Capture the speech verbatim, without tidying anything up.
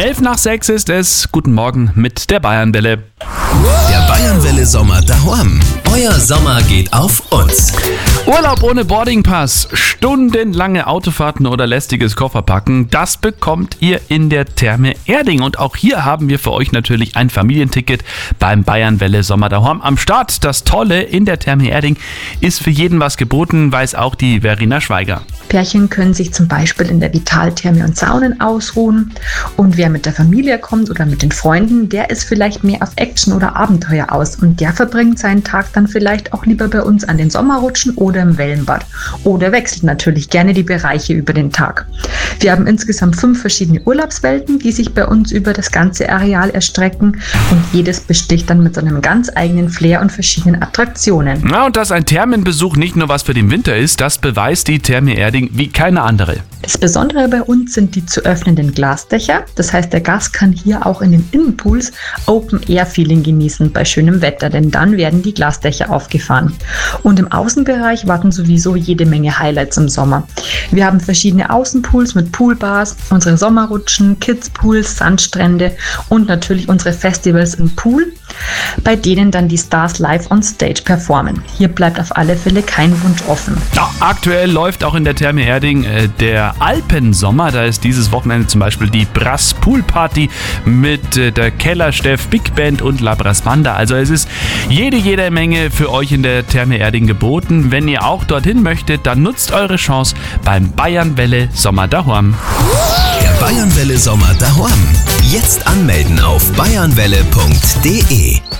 Elf nach sechs ist es. Guten Morgen mit der Bayernwelle. Der Bayernwelle Sommer daheim. Euer Sommer geht auf uns. Urlaub ohne Boardingpass, stundenlange Autofahrten oder lästiges Kofferpacken, das bekommt ihr in der Therme Erding. Und auch hier haben wir für euch natürlich ein Familienticket beim Bayernwelle Sommer daheim am Start. Das Tolle in der Therme Erding ist für jeden was geboten, weiß auch die Verena Schweiger. Pärchen können sich zum Beispiel in der Vitaltherme und Saunen ausruhen. Und wer mit der Familie kommt oder mit den Freunden, der ist vielleicht mehr auf Action oder Abenteuer aus. Und der verbringt seinen Tag dann vielleicht auch lieber bei uns an den Sommerrutschen oder im Wellenbad. Oder wechselt natürlich gerne die Bereiche über den Tag. Wir haben insgesamt fünf verschiedene Urlaubswelten, die sich bei uns über das ganze Areal erstrecken. Und jedes besticht dann mit so einem ganz eigenen Flair und verschiedenen Attraktionen. Na, und dass ein Thermenbesuch nicht nur was für den Winter ist, das beweist die Therme Erding wie keine andere. Das Besondere bei uns sind die zu öffnenden Glasdächer. Das heißt, der Gast kann hier auch in den Innenpools Open-Air-Feeling genießen bei schönem Wetter, denn dann werden die Glasdächer aufgefahren. Und im Außenbereich warten sowieso jede Menge Highlights im Sommer. Wir haben verschiedene Außenpools mit Poolbars, unsere Sommerrutschen, Kidspools, Sandstrände und natürlich unsere Festivals im Pool, bei denen dann die Stars live on stage performen. Hier bleibt auf alle Fälle kein Wunsch offen. Ja, aktuell läuft auch in der Therme Erding äh, der Alpensommer. Da ist dieses Wochenende zum Beispiel die Brass Pool Party mit äh, der Kellersteff Big Band und La Brass Banda. Also es ist jede, jede Menge für euch in der Therme Erding geboten. Wenn ihr auch dorthin möchtet, dann nutzt eure Chance beim Bayernwelle Sommer daheim. Der Bayernwelle Sommer daheim. Jetzt anmelden auf bayernwelle punkt de.